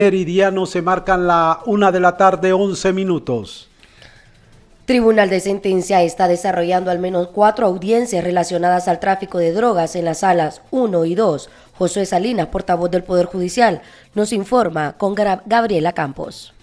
Meridiano se marcan la 1:11 p.m. Tribunal de Sentencia está desarrollando al menos 4 audiencias relacionadas al tráfico de drogas en las salas 1 y 2. Josué Salinas, portavoz del Poder Judicial, nos informa con Gabriela Campos.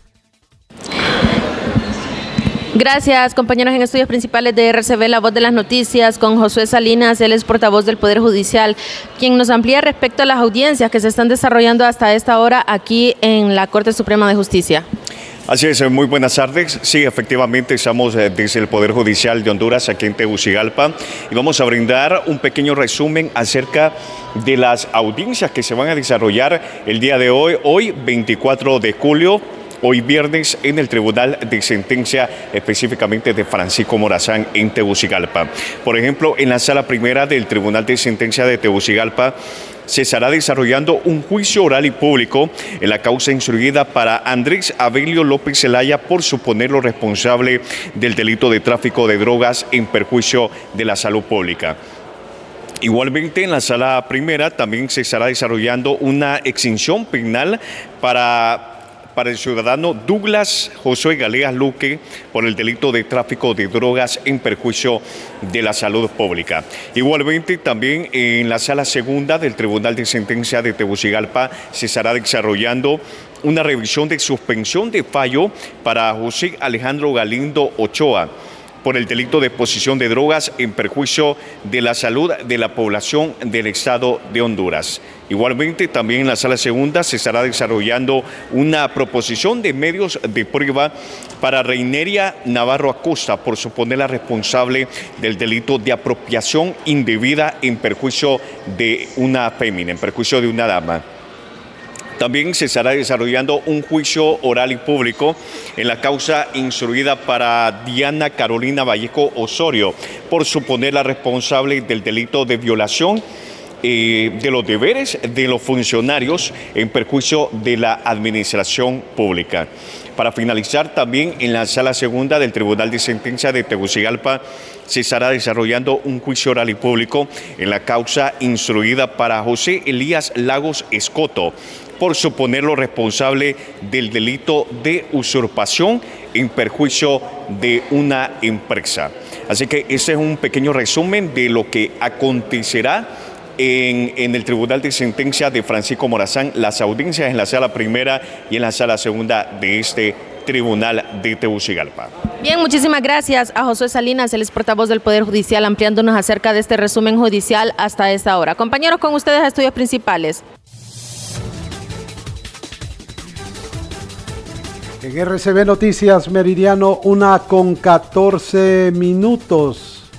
Gracias, compañeros en estudios principales de RCB, La Voz de las Noticias, con Josué Salinas, él es portavoz del Poder Judicial, quien nos amplía respecto a las audiencias que se están desarrollando hasta esta hora aquí en la Corte Suprema de Justicia. Así es, muy buenas tardes. Sí, efectivamente estamos desde el Poder Judicial de Honduras, aquí en Tegucigalpa, y vamos a brindar un pequeño resumen acerca de las audiencias que se van a desarrollar el día de hoy 24 de julio, hoy viernes, en el Tribunal de Sentencia, específicamente de Francisco Morazán en Tegucigalpa. Por ejemplo, en la sala primera del Tribunal de Sentencia de Tegucigalpa se estará desarrollando un juicio oral y público en la causa instruida para Andrés Abelio López Zelaya por suponerlo responsable del delito de tráfico de drogas en perjuicio de la salud pública. Igualmente, en la sala primera también se estará desarrollando una extinción penal para el ciudadano Douglas Josué Galeas Luque por el delito de tráfico de drogas en perjuicio de la salud pública. Igualmente, también en la sala segunda del Tribunal de Sentencia de Tegucigalpa se estará desarrollando una revisión de suspensión de fallo para José Alejandro Galindo Ochoa por el delito de posesión de drogas en perjuicio de la salud de la población del Estado de Honduras. Igualmente, también en la sala segunda se estará desarrollando una proposición de medios de prueba para Reineria Navarro Acosta por suponerla responsable del delito de apropiación indebida en perjuicio de una fémina, en perjuicio de una dama. También se estará desarrollando un juicio oral y público en la causa instruida para Diana Carolina Vallejo Osorio por suponerla responsable del delito de violación de los deberes de los funcionarios en perjuicio de la administración pública. Para finalizar, también en la sala segunda del Tribunal de Sentencia de Tegucigalpa se estará desarrollando un juicio oral y público en la causa instruida para José Elías Lagos Escoto por suponerlo responsable del delito de usurpación en perjuicio de una empresa. Así que ese es un pequeño resumen de lo que acontecerá en el Tribunal de Sentencia de Francisco Morazán, las audiencias en la sala primera y en la sala segunda de este Tribunal de Tegucigalpa. Bien, muchísimas gracias a Josué Salinas, el portavoz del Poder Judicial, ampliándonos acerca de este resumen judicial hasta esta hora. Compañeros, con ustedes a estudios principales. En RCB Noticias Meridiano, 1:14 p.m.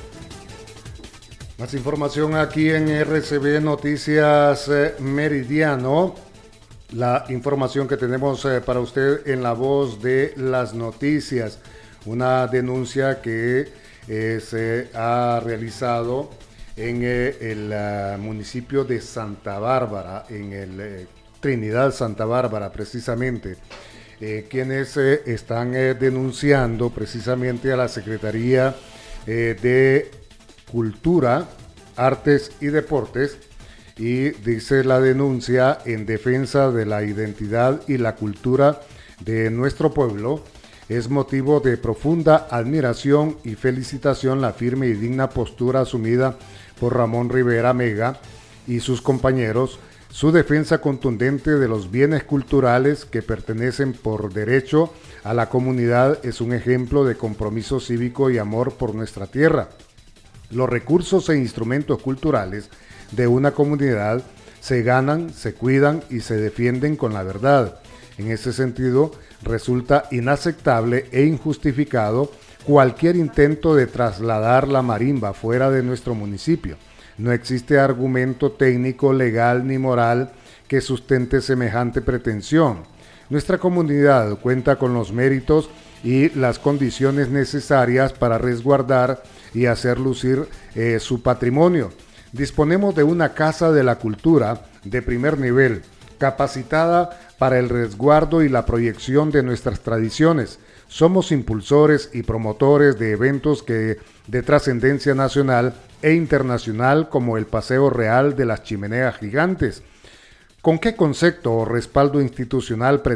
Más información aquí en RCB Noticias Meridiano. La información que tenemos para usted en La Voz de las Noticias. Una denuncia que se ha realizado en el municipio de Santa Bárbara, en el Trinidad Santa Bárbara precisamente. Quienes están denunciando precisamente a la Secretaría de Cultura, Artes y Deportes, y dice la denuncia: en defensa de la identidad y la cultura de nuestro pueblo, es motivo de profunda admiración y felicitación la firme y digna postura asumida por Ramón Rivera Mega y sus compañeros. Su defensa contundente de los bienes culturales que pertenecen por derecho a la comunidad es un ejemplo de compromiso cívico y amor por nuestra tierra. Los recursos e instrumentos culturales de una comunidad se ganan, se cuidan y se defienden con la verdad. En ese sentido, resulta inaceptable e injustificado cualquier intento de trasladar la marimba fuera de nuestro municipio. No existe argumento técnico, legal ni moral que sustente semejante pretensión. Nuestra comunidad cuenta con los méritos y las condiciones necesarias para resguardar y hacer lucir su patrimonio. Disponemos de una Casa de la Cultura de primer nivel, capacitada para el resguardo y la proyección de nuestras tradiciones. Somos impulsores y promotores de eventos de trascendencia nacional e internacional, como el Paseo Real de las Chimeneas Gigantes. ¿Con qué concepto o respaldo institucional